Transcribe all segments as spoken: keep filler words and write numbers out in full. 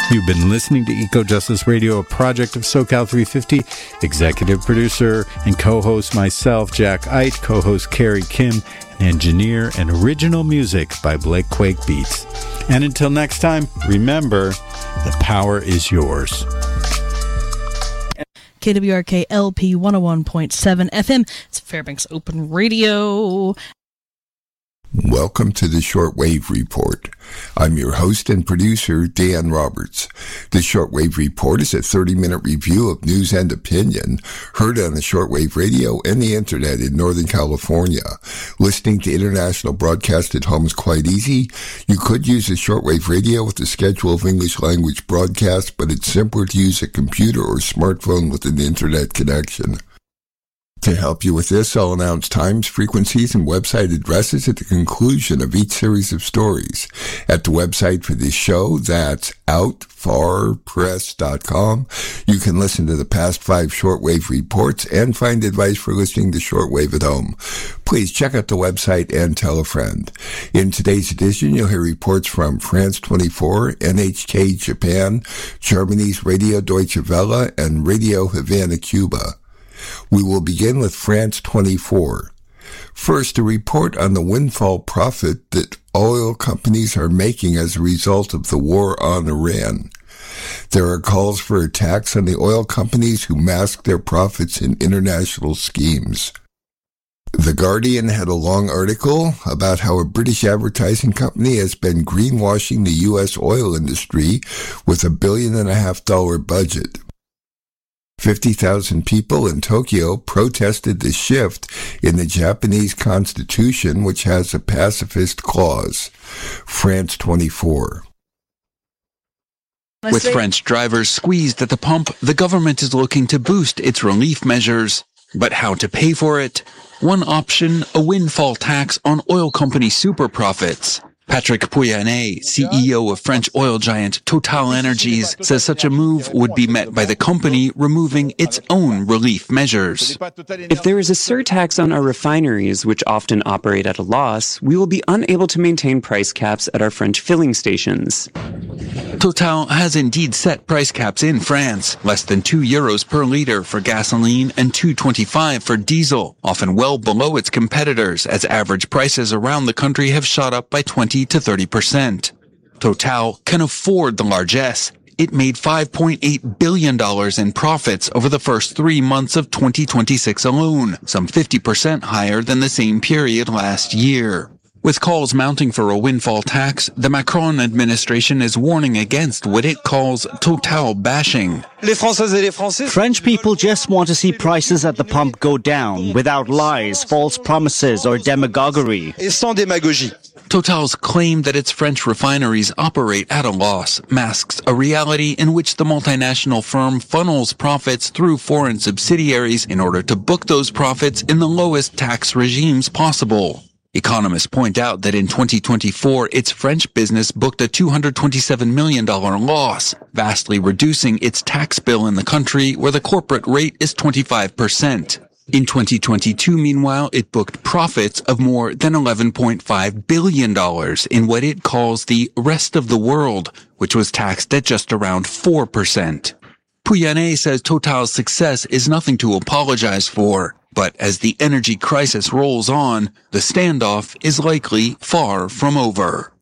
You've been listening to Eco Justice Radio, a project of SoCal three fifty. Executive producer and co-host myself, Jack Ite, co-host Carrie Kim, and engineer and original music by Blake Quake Beats. And until next time, remember, the power is yours. K W R K L P one oh one point seven F M. It's Fairbanks Open Radio. Welcome to the Shortwave Report. I'm your host and producer, Dan Roberts. The Shortwave Report is a thirty-minute review of news and opinion heard on the shortwave radio and the internet in Northern California. Listening to international broadcast at home is quite easy. You could use the shortwave radio with a schedule of English language broadcasts, but it's simpler to use a computer or smartphone with an internet connection. To help you with this, I'll announce times, frequencies, and website addresses at the conclusion of each series of stories. At the website for this show, that's out far press dot com, you can listen to the past five shortwave reports and find advice for listening to shortwave at home. Please check out the website and tell a friend. In today's edition, you'll hear reports from France twenty-four, N H K Japan, Germany's Radio Deutsche Welle, and Radio Havana, Cuba. We will begin with France twenty-four. First, a report on the windfall profit that oil companies are making as a result of the war on Iran. There are calls for attacks on the oil companies who mask their profits in international schemes. The Guardian had a long article about how a British advertising company has been greenwashing the U S oil industry with a billion and a half dollar budget. fifty thousand people in Tokyo protested the shift in the Japanese constitution, which has a pacifist clause. France twenty-four. With French drivers squeezed at the pump, the government is looking to boost its relief measures. But how to pay for it? One option, a windfall tax on oil company super profits. Patrick Pouyanné, C E O of French oil giant Total Energies, says such a move would be met by the company removing its own relief measures. If there is a surtax on our refineries, which often operate at a loss, we will be unable to maintain price caps at our French filling stations. Total has indeed set price caps in France, less than two euros per liter for gasoline and two twenty-five for diesel, often well below its competitors as average prices around the country have shot up by twenty to thirty percent. Total can afford the largesse. It made five point eight billion dollars in profits over the first three months of twenty twenty-six alone, some fifty percent higher than the same period last year. With calls mounting for a windfall tax, the Macron administration is warning against what it calls Total bashing. French people just want to see prices at the pump go down without lies, false promises, or demagoguery. Total's claim that its French refineries operate at a loss masks a reality in which the multinational firm funnels profits through foreign subsidiaries in order to book those profits in the lowest tax regimes possible. Economists point out that in twenty twenty-four, its French business booked a two hundred twenty-seven million dollars loss, vastly reducing its tax bill in the country where the corporate rate is twenty-five percent. In twenty twenty-two, meanwhile, it booked profits of more than eleven point five billion dollars in what it calls the rest of the world, which was taxed at just around four percent. Pouyanné says Total's success is nothing to apologize for. But as the energy crisis rolls on, the standoff is likely far from over.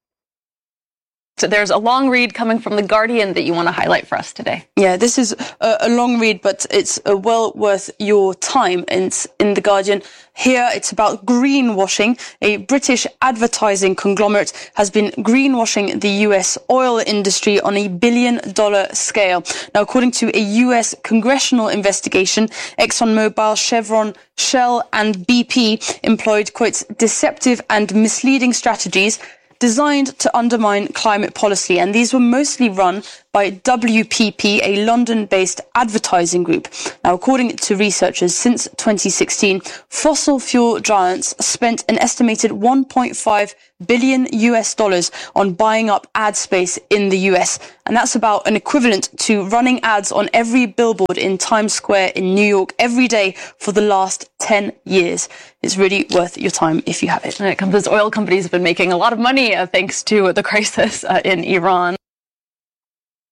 So there's a long read coming from The Guardian that you want to highlight for us today. Yeah, this is a, a long read, but it's uh, well worth your time. It's in The Guardian. Here, it's about greenwashing. A British advertising conglomerate has been greenwashing the U S oil industry on a billion-dollar scale. Now, according to a U S congressional investigation, ExxonMobil, Chevron, Shell, and B P employed, quote, deceptive and misleading strategies designed to undermine climate policy, and these were mostly run by W P P, a London-based advertising group. Now, according to researchers, since twenty sixteen, fossil fuel giants spent an estimated one point five billion U S dollars on buying up ad space in the U S, and that's about an equivalent to running ads on every billboard in Times Square in New York every day for the last ten years. It's really worth your time if you have it. And it comes as oil companies have been making a lot of money uh, thanks to the crisis uh, in Iran.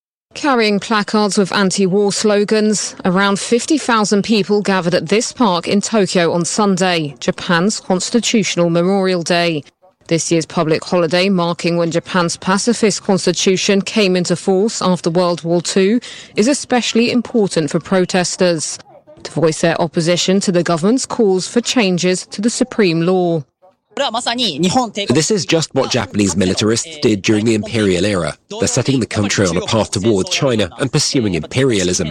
carrying placards with anti-war slogans. Around fifty thousand people gathered at this park in Tokyo on Sunday, Japan's Constitutional Memorial Day. This year's public holiday, marking when Japan's pacifist constitution came into force after World War Two, is especially important for protesters to voice their opposition to the government's calls for changes to the supreme law. This is just what Japanese militarists did during the imperial era. They're setting the country on a path toward China and pursuing imperialism.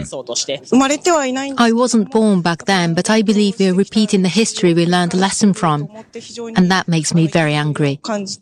I wasn't born back then, but I believe we're repeating the history we learned a lesson from. And that makes me very angry.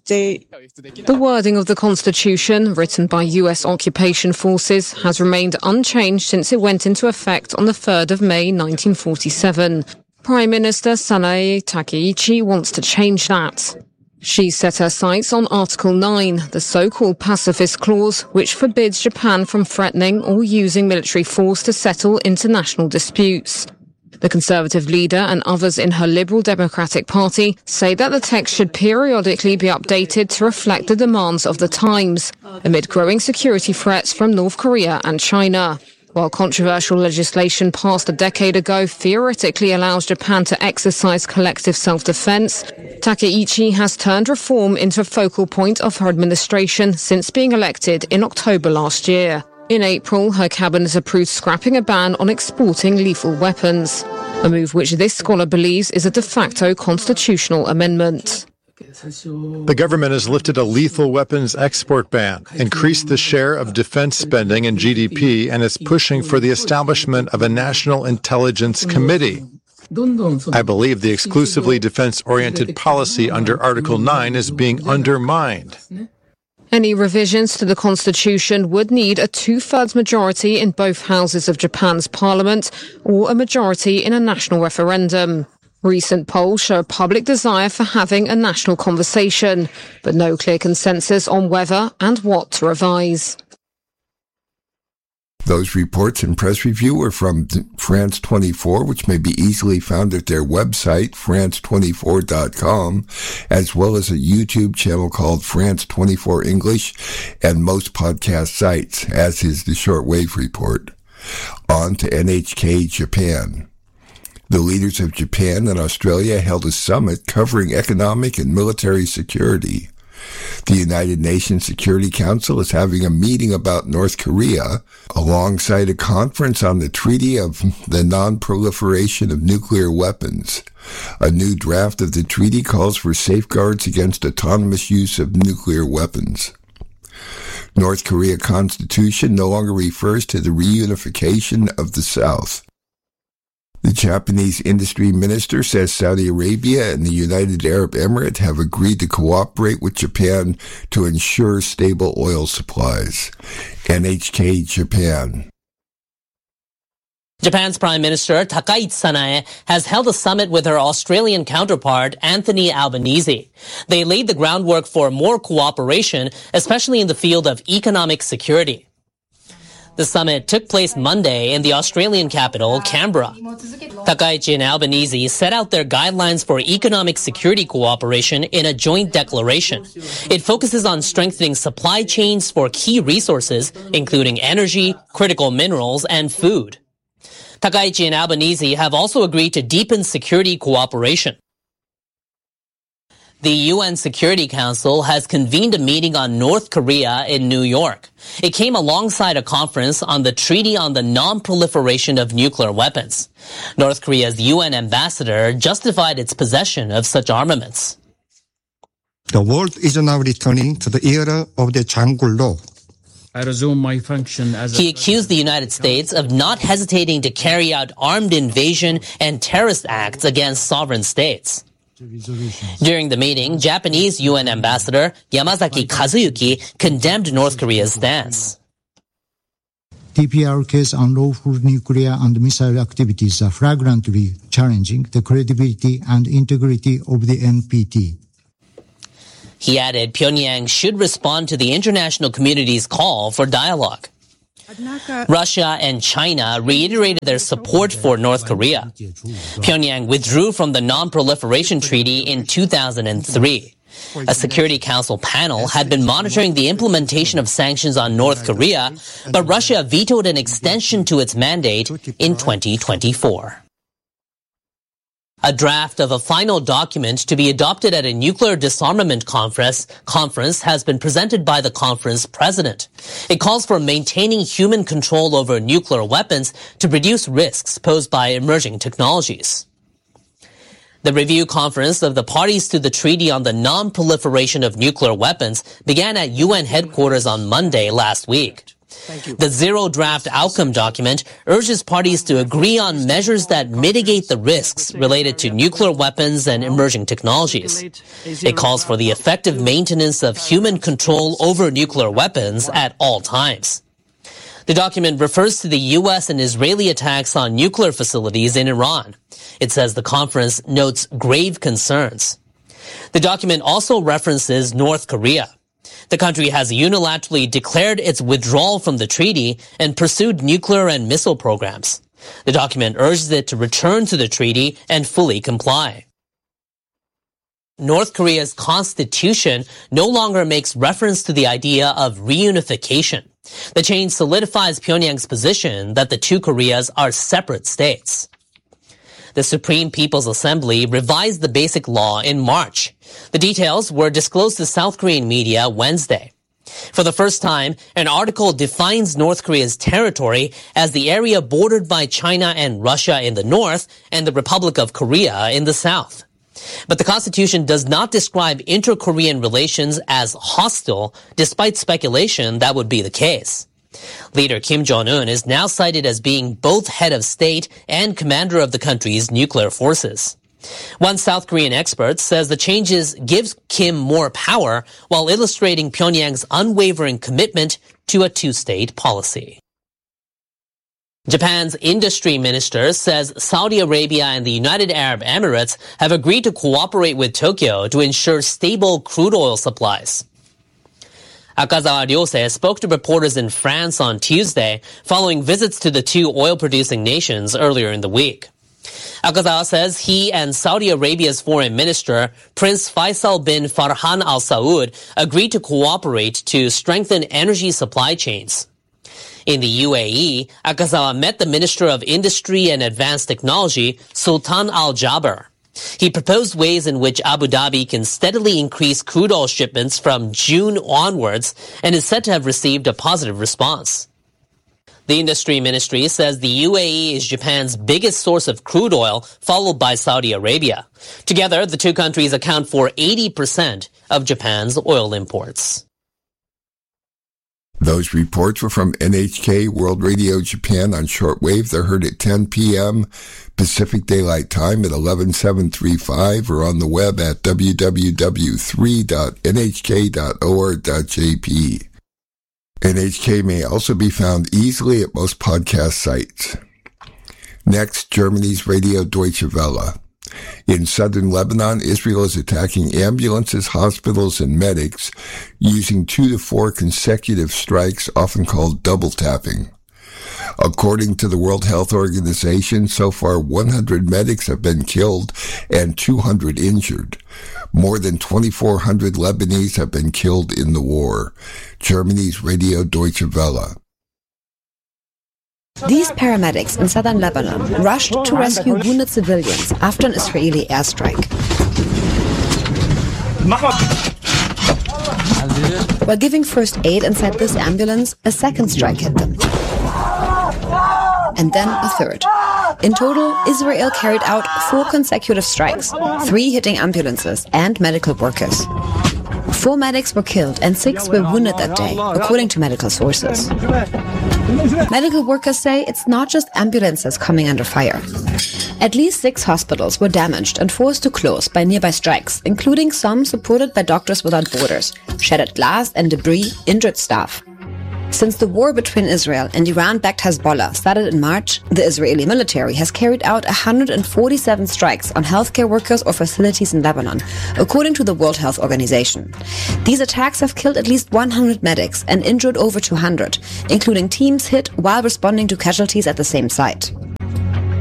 The wording of the Constitution, written by U S occupation forces, has remained unchanged since it went into effect on the third of May nineteen forty-seven. Prime Minister Sanae Takeichi wants to change that. She set her sights on Article nine, the so-called pacifist clause, which forbids Japan from threatening or using military force to settle international disputes. The Conservative leader and others in her Liberal Democratic Party say that the text should periodically be updated to reflect the demands of the times, amid growing security threats from North Korea and China. While controversial legislation passed a decade ago theoretically allows Japan to exercise collective self-defense, Takeichi has turned reform into a focal point of her administration since being elected in October last year. In April, her cabinet approved scrapping a ban on exporting lethal weapons, a move which this scholar believes is a de facto constitutional amendment. The government has lifted a lethal weapons export ban, increased the share of defense spending in G D P, and is pushing for the establishment of a National Intelligence Committee. I believe the exclusively defense-oriented policy under Article nine is being undermined. Any revisions to the Constitution would need a two-thirds majority in both houses of Japan's parliament or a majority in a national referendum. Recent polls show a public desire for having a national conversation, but no clear consensus on whether and what to revise. Those reports and press review were from France twenty-four, which may be easily found at their website, France twenty-four dot com, as well as a YouTube channel called France twenty-four English and most podcast sites, as is the Shortwave Report. On to N H K Japan. The leaders of Japan and Australia held a summit covering economic and military security. The United Nations Security Council is having a meeting about North Korea alongside a conference on the Treaty of the Non-Proliferation of Nuclear Weapons. A new draft of the treaty calls for safeguards against autonomous use of nuclear weapons. North Korea Constitution no longer refers to the reunification of the South. The Japanese industry minister says Saudi Arabia and the United Arab Emirates have agreed to cooperate with Japan to ensure stable oil supplies. N H K Japan. Japan's Prime Minister Takaichi Sanae has held a summit with her Australian counterpart Anthony Albanese. They laid the groundwork for more cooperation, especially in the field of economic security. The summit took place Monday in the Australian capital, Canberra. Takaichi and Albanese set out their guidelines for economic security cooperation in a joint declaration. It focuses on strengthening supply chains for key resources, including energy, critical minerals, and food. Takaichi and Albanese have also agreed to deepen security cooperation. The U N Security Council has convened a meeting on North Korea in New York. It came alongside a conference on the Treaty on the Non-Proliferation of Nuclear Weapons. North Korea's U N ambassador justified its possession of such armaments. The world is now returning to the era of the Janggul Law. I resume my function as He accused the United States of not hesitating to carry out armed invasion and terrorist acts against sovereign states. During the meeting, Japanese U N Ambassador Yamazaki Kazuyuki condemned North Korea's stance. T P R K's unlawful nuclear and missile activities are flagrantly challenging the credibility and integrity of the N P T. He added Pyongyang should respond to the international community's call for dialogue. Russia and China reiterated their support for North Korea. Pyongyang withdrew from the Non-Proliferation Treaty in two thousand three. A Security Council panel had been monitoring the implementation of sanctions on North Korea, but Russia vetoed an extension to its mandate in twenty twenty-four. A draft of a final document to be adopted at a nuclear disarmament conference, conference has been presented by the conference president. It calls for maintaining human control over nuclear weapons to reduce risks posed by emerging technologies. The review conference of the parties to the Treaty on the Non-Proliferation of Nuclear Weapons began at U N headquarters on Monday last week. The Zero Draft Outcome document urges parties to agree on measures that mitigate the risks related to nuclear weapons and emerging technologies. It calls for the effective maintenance of human control over nuclear weapons at all times. The document refers to the U S and Israeli attacks on nuclear facilities in Iran. It says the conference notes grave concerns. The document also references North Korea. The country has unilaterally declared its withdrawal from the treaty and pursued nuclear and missile programs. The document urges it to return to the treaty and fully comply. North Korea's constitution no longer makes reference to the idea of reunification. The change solidifies Pyongyang's position that the two Koreas are separate states. The Supreme People's Assembly revised the Basic Law in March. The details were disclosed to South Korean media Wednesday. For the first time, an article defines North Korea's territory as the area bordered by China and Russia in the north and the Republic of Korea in the south. But the Constitution does not describe inter-Korean relations as hostile, despite speculation that would be the case. Leader Kim Jong-un is now cited as being both head of state and commander of the country's nuclear forces. One South Korean expert says the changes gives Kim more power while illustrating Pyongyang's unwavering commitment to a two-state policy. Japan's industry minister says Saudi Arabia and the United Arab Emirates have agreed to cooperate with Tokyo to ensure stable crude oil supplies. Akazawa Ryose spoke to reporters in France on Tuesday following visits to the two oil-producing nations earlier in the week. Akazawa says he and Saudi Arabia's foreign minister, Prince Faisal bin Farhan Al Saud, agreed to cooperate to strengthen energy supply chains. In the U A E, Akazawa met the Minister of Industry and Advanced Technology, Sultan Al Jaber. He proposed ways in which Abu Dhabi can steadily increase crude oil shipments from June onwards and is said to have received a positive response. The industry ministry says the U A E is Japan's biggest source of crude oil, followed by Saudi Arabia. Together, the two countries account for eighty percent of Japan's oil imports. Those reports were from N H K World Radio Japan on shortwave. They're heard at ten p.m. Pacific Daylight Time at eleven seven thirty-five or on the web at w w w dot three dot n h k dot org dot j p. N H K may also be found easily at most podcast sites. Next, Germany's Radio Deutsche Welle. In southern Lebanon, Israel is attacking ambulances, hospitals, and medics using two to four consecutive strikes, often called double tapping. According to the World Health Organization, so far one hundred medics have been killed and two hundred injured. More than twenty-four hundred Lebanese have been killed in the war. Germany's Radio Deutsche Welle. These paramedics in southern Lebanon rushed to rescue wounded civilians after an Israeli airstrike. While giving first aid inside this ambulance, a second strike hit them. And then a third. In total, Israel carried out four consecutive strikes, three hitting ambulances and medical workers. Four medics were killed and six were wounded that day, according to medical sources. Medical workers say it's not just ambulances coming under fire. At least six hospitals were damaged and forced to close by nearby strikes, including some supported by Doctors Without Borders, shattered glass and debris, injured staff. Since the war between Israel and Iran-backed Hezbollah started in March, the Israeli military has carried out one hundred forty-seven strikes on healthcare workers or facilities in Lebanon, according to the World Health Organization. These attacks have killed at least one hundred medics and injured over two hundred, including teams hit while responding to casualties at the same site.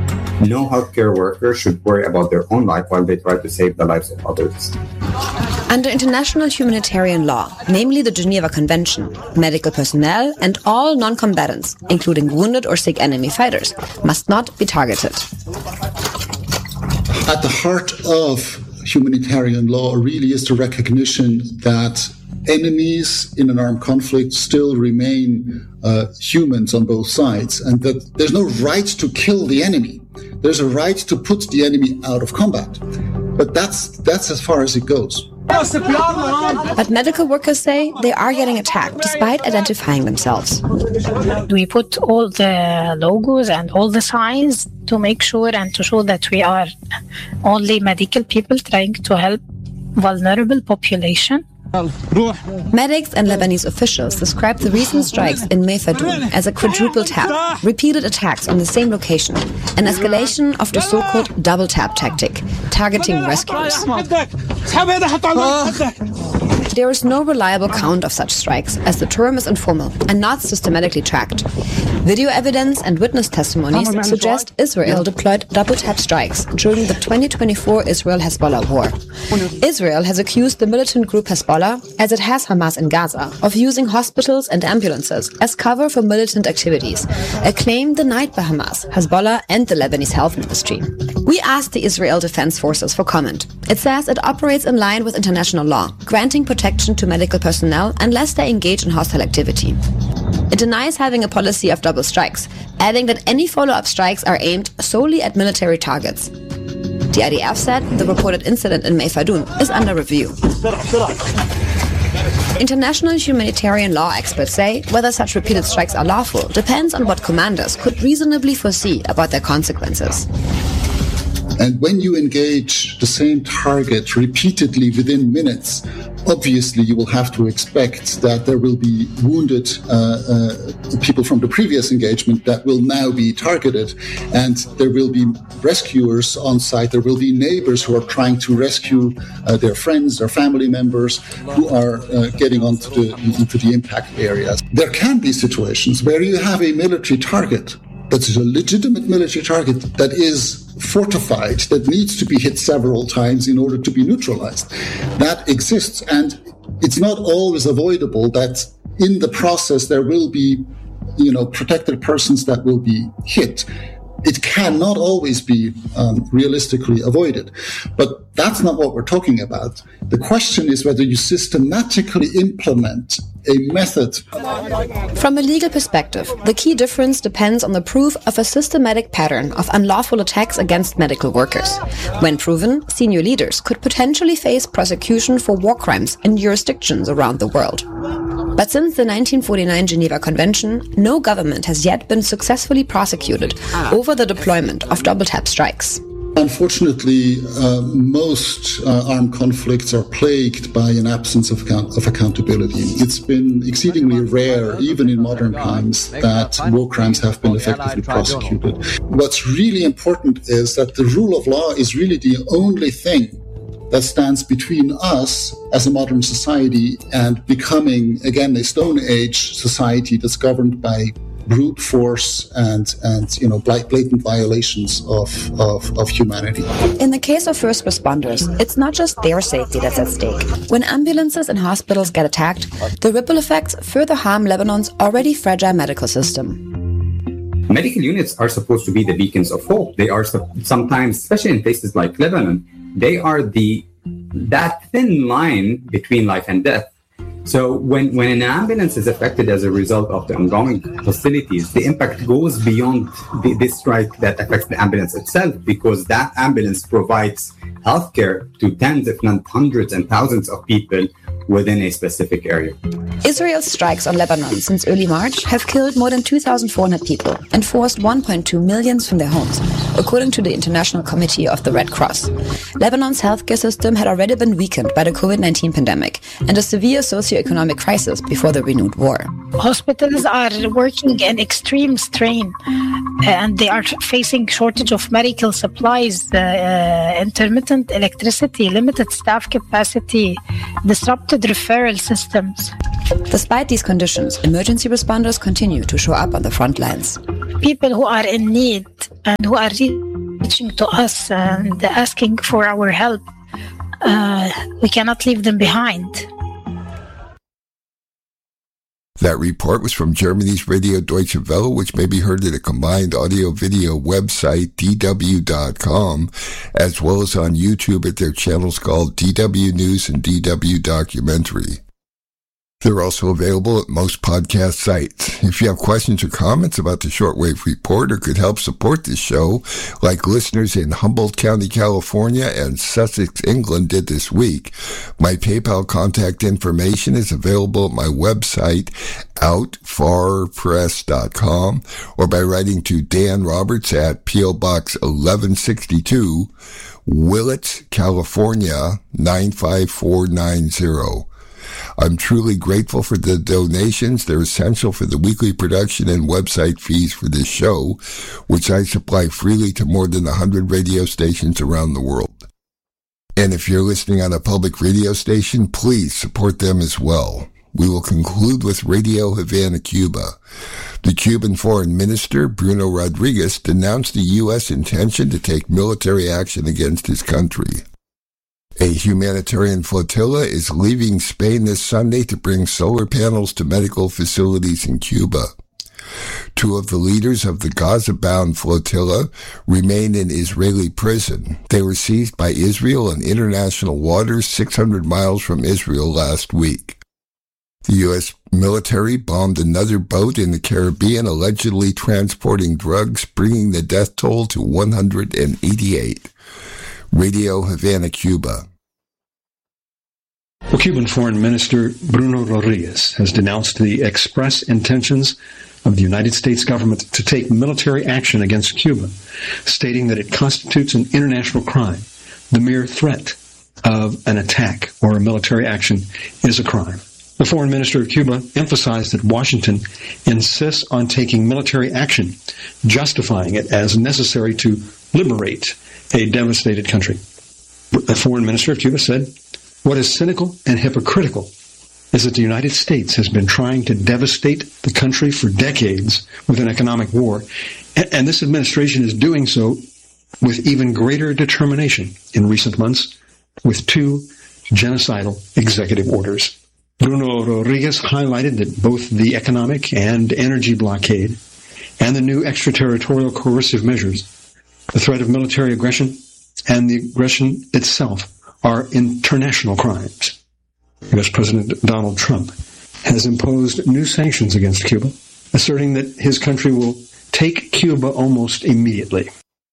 No healthcare worker should worry about their own life while they try to save the lives of others. Under international humanitarian law, namely the Geneva Convention, medical personnel and all non-combatants, including wounded or sick enemy fighters, must not be targeted. At the heart of humanitarian law really is the recognition that enemies in an armed conflict still remain uh, humans on both sides, and that there's no right to kill the enemy. There's a right to put the enemy out of combat. But that's that's as far as it goes. But medical workers say they are getting attacked despite identifying themselves. We put all the logos and all the signs to make sure and to show that we are only medical people trying to help vulnerable population. Medics and Lebanese officials describe the recent strikes in Mayfadoun as a quadruple tap, repeated attacks on the same location, an escalation of the so-called double tap tactic, targeting rescuers. There is no reliable count of such strikes, as the term is informal and not systematically tracked. Video evidence and witness testimonies suggest Israel deployed double-tap strikes during the twenty twenty-four Israel-Hezbollah war. Israel has accused the militant group Hezbollah, as it has Hamas in Gaza, of using hospitals and ambulances as cover for militant activities, a claim denied by Hamas, Hezbollah and the Lebanese health ministry. We asked the Israel Defense Forces for comment. It says it operates in line with international law, granting protection to medical personnel unless they engage in hostile activity. It denies having a policy of double strikes, adding that any follow-up strikes are aimed solely at military targets. The I D F said the reported incident in Mayfadoun is under review. International humanitarian law experts say whether such repeated strikes are lawful depends on what commanders could reasonably foresee about their consequences. And when you engage the same target repeatedly within minutes, obviously you will have to expect that there will be wounded uh, uh, people from the previous engagement that will now be targeted. And there will be rescuers on site. There will be neighbors who are trying to rescue uh, their friends, their family members who are uh, getting onto the, into the impact areas. There can be situations where you have a military target that is a legitimate military target that is fortified, that needs to be hit several times in order to be neutralized. That exists, and it's not always avoidable that in the process there will be, you know, protected persons that will be hit. It cannot always be um, realistically avoided. But that's not what we're talking about. The question is whether you systematically implement a method. From a legal perspective, the key difference depends on the proof of a systematic pattern of unlawful attacks against medical workers. When proven, senior leaders could potentially face prosecution for war crimes in jurisdictions around the world. But since the nineteen forty-nine Geneva Convention, no government has yet been successfully prosecuted over the deployment of double-tap strikes. Unfortunately, uh, most uh, armed conflicts are plagued by an absence of, account- of accountability. It's been exceedingly rare, even in modern times, that war crimes have been effectively prosecuted. What's really important is that the rule of law is really the only thing that stands between us as a modern society and becoming, again, a Stone Age society that's governed by brute force and, and you know, blatant violations of, of, of humanity. In the case of first responders, it's not just their safety that's at stake. When ambulances and hospitals get attacked, the ripple effects further harm Lebanon's already fragile medical system. Medical units are supposed to be the beacons of hope. They are sometimes, especially in places like Lebanon, they are the that thin line between life and death. So when, when an ambulance is affected as a result of the ongoing hostilities, the impact goes beyond the, this strike that affects the ambulance itself, because that ambulance provides healthcare to tens, if not hundreds and thousands of people within a specific area. Israel's strikes on Lebanon since early March have killed more than two thousand four hundred people and forced one point two million from their homes, according to the International Committee of the Red Cross. Lebanon's healthcare system had already been weakened by the covid nineteen pandemic and a severe socioeconomic crisis before the renewed war. Hospitals are working in extreme strain and they are facing shortage of medical supplies, uh, intermittent electricity, limited staff capacity, disrupted referral systems. Despite these conditions, emergency responders continue to show up on the front lines. People who are in need and who are reaching to us and asking for our help uh, we cannot leave them behind. That report was from Germany's Radio Deutsche Welle, which may be heard at a combined audio-video website, D W dot com, as well as on YouTube at their channels called D W News and D W Documentary. They're also available at most podcast sites. If you have questions or comments about the Shortwave Report or could help support this show, like listeners in Humboldt County, California and Sussex, England did this week, my PayPal contact information is available at my website, out far press dot com, or by writing to Dan Roberts at P O Box eleven sixty-two, Willits, California, nine five four nine zero. I'm truly grateful for the donations. They're essential for the weekly production and website fees for this show, which I supply freely to more than one hundred radio stations around the world. And if you're listening on a public radio station, please support them as well. We will conclude with Radio Havana, Cuba. The Cuban Foreign Minister, Bruno Rodriguez, denounced the U S intention to take military action against his country. A humanitarian flotilla is leaving Spain this Sunday to bring solar panels to medical facilities in Cuba. Two of the leaders of the Gaza-bound flotilla remain in Israeli prison. They were seized by Israel in international waters six hundred miles from Israel last week. The U S military bombed another boat in the Caribbean, allegedly transporting drugs, bringing the death toll to one hundred eighty-eight. Radio Havana, Cuba. The Cuban Foreign Minister Bruno Rodriguez has denounced the express intentions of the United States government to take military action against Cuba, stating that it constitutes an international crime. The mere threat of an attack or a military action is a crime. The Foreign Minister of Cuba emphasized that Washington insists on taking military action, justifying it as necessary to liberate a devastated country. The Foreign Minister of Cuba said, "What is cynical and hypocritical is that the United States has been trying to devastate the country for decades with an economic war, and this administration is doing so with even greater determination in recent months with two genocidal executive orders." Bruno Rodriguez highlighted that both the economic and energy blockade and the new extraterritorial coercive measures, the threat of military aggression, and the aggression itself are international crimes. U S President Donald Trump has imposed new sanctions against Cuba, asserting that his country will take Cuba almost immediately.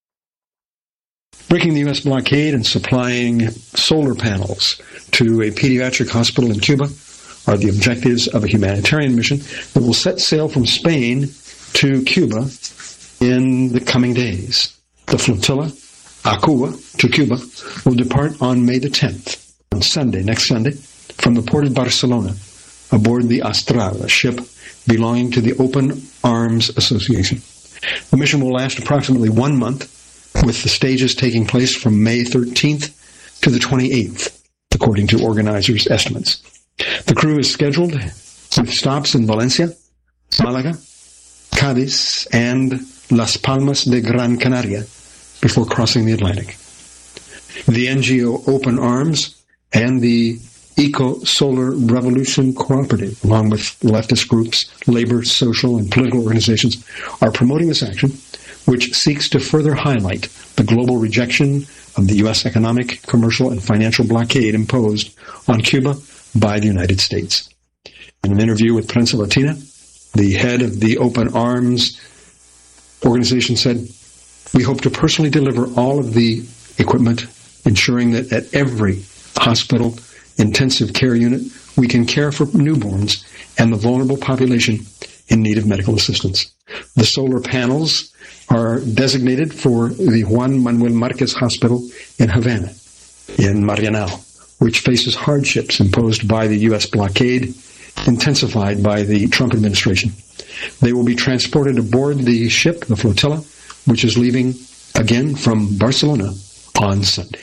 Breaking the U S blockade and supplying solar panels to a pediatric hospital in Cuba are the objectives of a humanitarian mission that will set sail from Spain to Cuba in the coming days. The flotilla, Acuba, to Cuba, will depart on May the tenth, on Sunday, next Sunday, from the port of Barcelona, aboard the Astral, a ship belonging to the Open Arms Association. The mission will last approximately one month, with the stages taking place from May thirteenth to the twenty-eighth, according to organizers' estimates. The crew is scheduled with stops in Valencia, Malaga, Cádiz, and Las Palmas de Gran Canaria before crossing the Atlantic. The N G O Open Arms and the Eco Solar Revolution Cooperative, along with leftist groups, labor, social, and political organizations, are promoting this action, which seeks to further highlight the global rejection of the U S economic, commercial, and financial blockade imposed on Cuba by the United States. In an interview with Prensa Latina, the head of the Open Arms organization said, "We hope to personally deliver all of the equipment, ensuring that at every hospital, intensive care unit, we can care for newborns and the vulnerable population in need of medical assistance." The solar panels are designated for the Juan Manuel Marquez Hospital in Havana, in Marianao, which faces hardships imposed by the U S blockade, intensified by the Trump administration. They will be transported aboard the ship, the flotilla, which is leaving again from Barcelona on Sunday.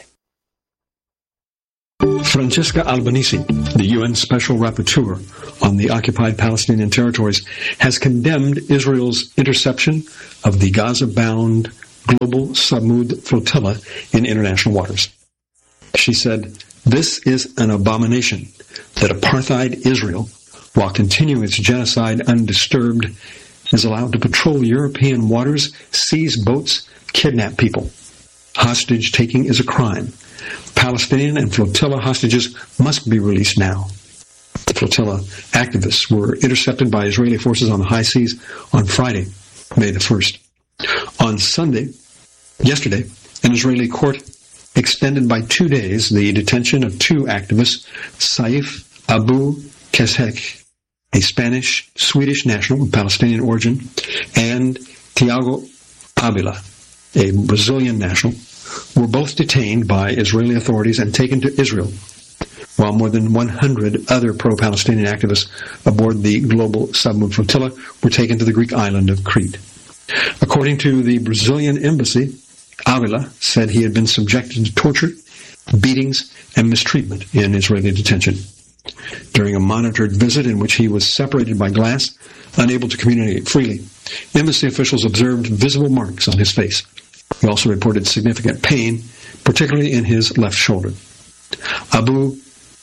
Francesca Albanese, the U N Special Rapporteur on the occupied Palestinian territories, has condemned Israel's interception of the Gaza-bound Global Samud flotilla in international waters. She said, This is an abomination that apartheid Israel, while continuing its genocide undisturbed, is allowed to patrol European waters, seize boats, kidnap people. Hostage-taking is a crime. Palestinian and flotilla hostages must be released now. The flotilla activists were intercepted by Israeli forces on the high seas on Friday, May the first. On Sunday, yesterday, an Israeli court extended by two days the detention of two activists, Saif Abu Keshek, a Spanish-Swedish national of Palestinian origin, and Tiago Avila, a Brazilian national, were both detained by Israeli authorities and taken to Israel, while more than one hundred other pro-Palestinian activists aboard the global submarine flotilla were taken to the Greek island of Crete. According to the Brazilian embassy, Avila said he had been subjected to torture, beatings, and mistreatment in Israeli detention. During a monitored visit in which he was separated by glass, unable to communicate freely, embassy officials observed visible marks on his face. He also reported significant pain, particularly in his left shoulder. Abu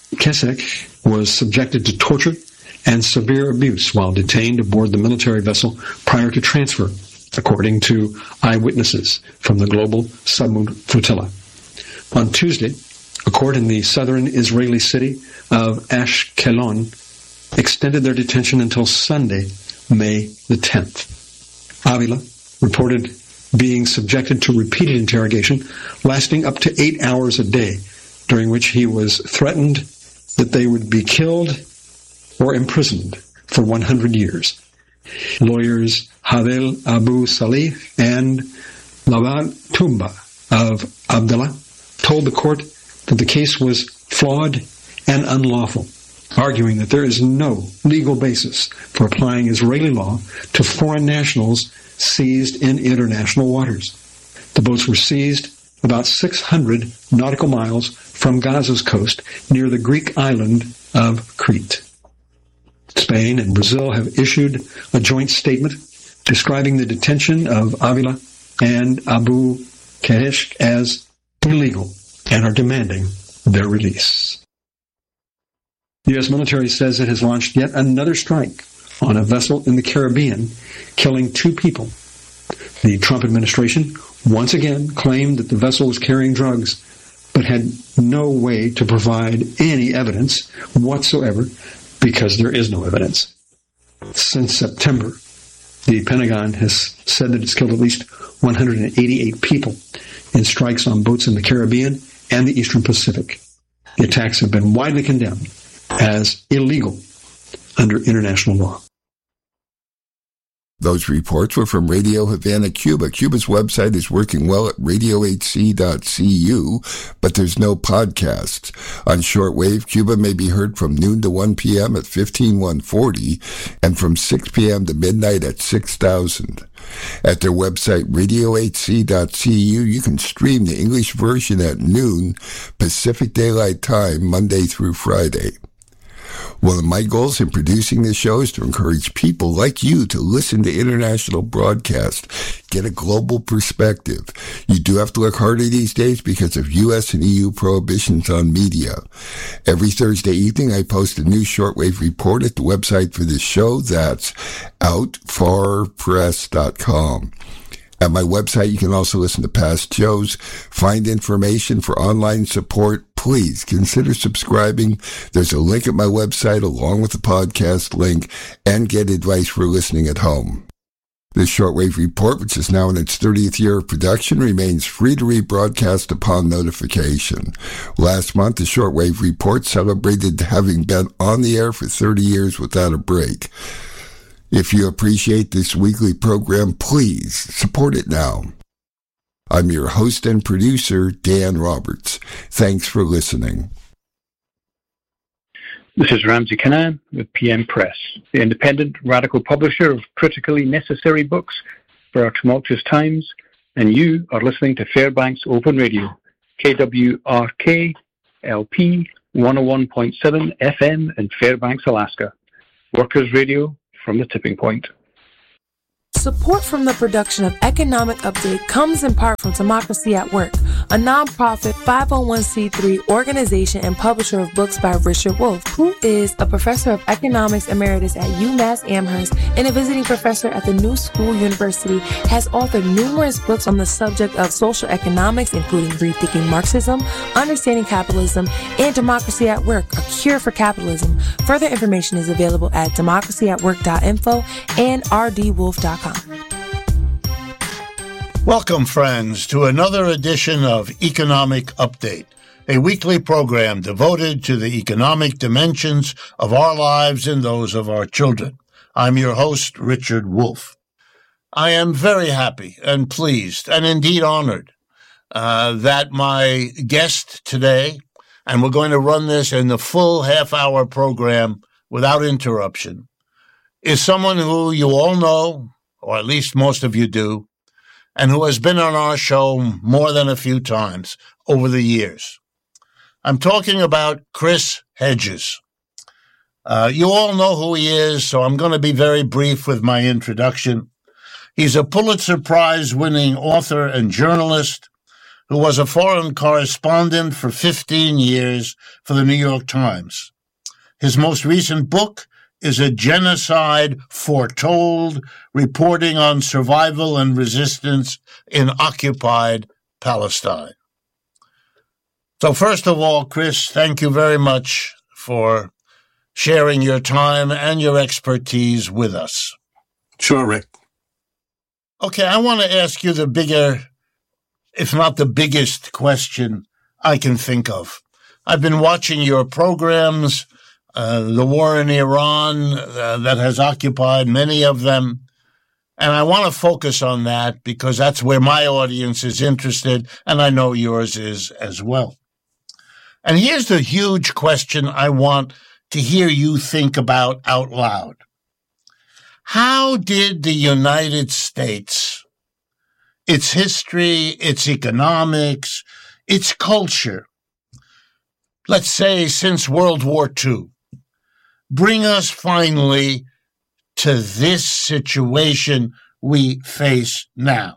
Keshek was subjected to torture and severe abuse while detained aboard the military vessel prior to transfer, according to eyewitnesses from the global submarine flotilla. On Tuesday, a court in the southern Israeli city of Ashkelon extended their detention until Sunday, May the tenth. Avila reported being subjected to repeated interrogation lasting up to eight hours a day, during which he was threatened that they would be killed or imprisoned for one hundred years. Lawyers Havel Abu Salih and Lawal Tumba of Abdallah told the court that the case was flawed and unlawful, arguing that there is no legal basis for applying Israeli law to foreign nationals seized in international waters. The boats were seized about six hundred nautical miles from Gaza's coast near the Greek island of Crete. Spain and Brazil have issued a joint statement describing the detention of Avila and Abu Keshek as illegal and are demanding their release. The U S military says it has launched yet another strike on a vessel in the Caribbean, killing two people. The Trump administration once again claimed that the vessel was carrying drugs, but had no way to provide any evidence whatsoever because there is no evidence. Since September, the Pentagon has said that it's killed at least one hundred eighty-eight people in strikes on boats in the Caribbean and the Eastern Pacific. The attacks have been widely condemned as illegal under international law. Those reports were from Radio Havana, Cuba. Cuba's website is working well at radio h c dot c u, but there's no podcasts. On shortwave, Cuba may be heard from noon to one p.m. at fifteen one forty and from six p.m. to midnight at six thousand. At their website, radio h c dot c u, you can stream the English version at noon Pacific Daylight Time, Monday through Friday. One of my goals in producing this show is to encourage people like you to listen to international broadcasts, get a global perspective. You do have to look harder these days because of U S and E U prohibitions on media. Every Thursday evening, I post a new shortwave report at the website for this show. That's out far press dot com. At my website, you can also listen to past shows, find information for online support. Please consider subscribing. There's a link at my website along with the podcast link, and get advice for listening at home. This shortwave report, which is now in its thirtieth year of production, remains free to rebroadcast upon notification. Last month, the shortwave report celebrated having been on the air for thirty years without a break. If you appreciate this weekly program, please support it now. I'm your host and producer, Dan Roberts. Thanks for listening. This is Ramsey Canaan with P M Press, the independent radical publisher of critically necessary books for our tumultuous times, and you are listening to Fairbanks Open Radio, K W R K L P one oh one point seven F M in Fairbanks, Alaska. Workers' Radio from the tipping point. Support from the production of Economic Update comes in part from Democracy at Work, a nonprofit five oh one c three organization and publisher of books by Richard Wolff, who is a professor of economics emeritus at UMass Amherst and a visiting professor at the New School University, has authored numerous books on the subject of social economics, including Rethinking Marxism, Understanding Capitalism, and Democracy at Work, A Cure for Capitalism. Further information is available at democracy at work dot info and r d wolf dot com. Welcome, friends, to another edition of Economic Update, a weekly program devoted to the economic dimensions of our lives and those of our children. I'm your host, Richard Wolff. I am very happy and pleased and indeed honored uh, that my guest today, and we're going to run this in the full half-hour program without interruption, is someone who you all know, or at least most of you do, and who has been on our show more than a few times over the years. I'm talking about Chris Hedges. Uh, you all know who he is, so I'm going to be very brief with my introduction. He's a Pulitzer Prize-winning author and journalist who was a foreign correspondent for fifteen years for the New York Times. His most recent book is A Genocide Foretold, reporting on survival and resistance in occupied Palestine. So first of all, Chris, thank you very much for sharing your time and your expertise with us. Sure, Rick. Okay, I want to ask you the bigger, if not the biggest question I can think of. I've been watching your programs, Uh, the war in Iran uh, that has occupied many of them. And I want to focus on that because that's where my audience is interested, and I know yours is as well. And here's the huge question I want to hear you think about out loud. How did the United States, its history, its economics, its culture, let's say since World War Two, bring us finally to this situation we face now,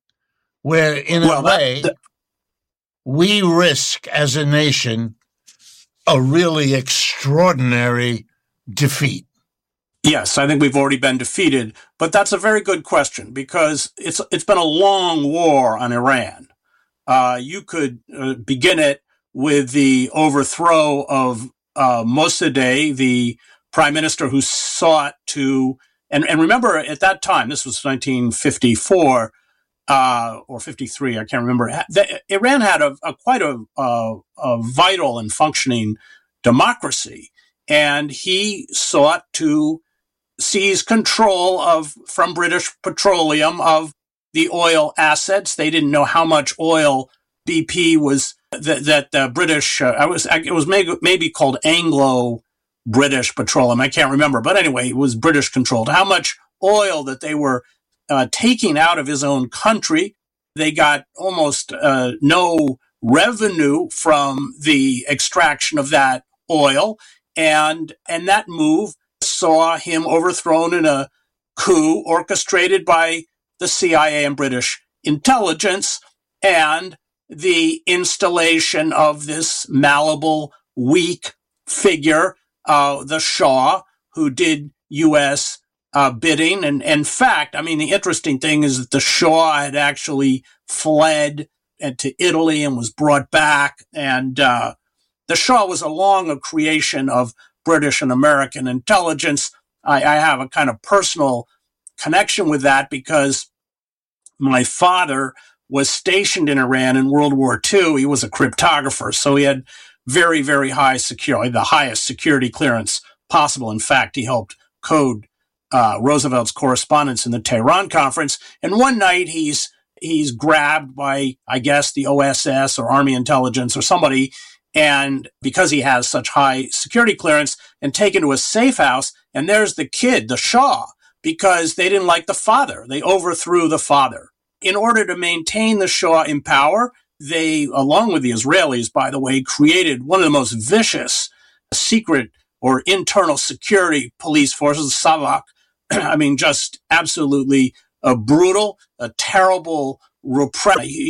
where in well, a way that, that, we risk as a nation a really extraordinary defeat? Yes, I think we've already been defeated, but that's a very good question because it's it's been a long war on Iran. Uh, you could uh, begin it with the overthrow of Uh, Mossadegh, the prime minister who sought to, and, and remember at that time, this was nineteen fifty-four uh, or fifty-three, I can't remember. The, Iran had a, a quite a, a, a vital and functioning democracy, and he sought to seize control of from British Petroleum of the oil assets. They didn't know how much oil B P was. That, that the British, uh, I was, it was maybe, maybe called Anglo-British Petroleum. I can't remember, but anyway, it was British controlled. How much oil that they were uh, taking out of his own country. They got almost uh, no revenue from the extraction of that oil, and and that move saw him overthrown in a coup orchestrated by the C I A and British intelligence, and the installation of this malleable, weak figure, uh, the Shah, who did U S uh, bidding. And, and in fact, I mean, the interesting thing is that the Shah had actually fled to Italy and was brought back. And uh, the Shah was along a creation of British and American intelligence. I, I have a kind of personal connection with that because my father was stationed in Iran in World War Two. He was a cryptographer, so he had very, very high security, the highest security clearance possible. In fact, he helped code uh, Roosevelt's correspondence in the Tehran conference. And one night he's he's grabbed by, I guess, the O S S or Army intelligence or somebody, and because he has such high security clearance, and taken to a safe house, and there's the kid, the Shah, because they didn't like the father. They overthrew the father. In order to maintain the Shah in power, they, along with the Israelis, by the way, created one of the most vicious secret or internal security police forces, Savak. I mean, just absolutely a brutal, a terrible repression.